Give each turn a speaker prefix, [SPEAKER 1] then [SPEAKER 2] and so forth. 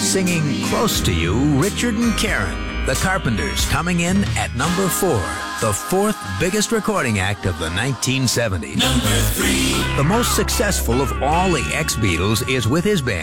[SPEAKER 1] Singing Close to You, Richard and Karen. The Carpenters coming in at number 4, the 4th biggest recording act of the 1970s.
[SPEAKER 2] Number 3.
[SPEAKER 1] The most successful of all the ex-Beatles is with his band.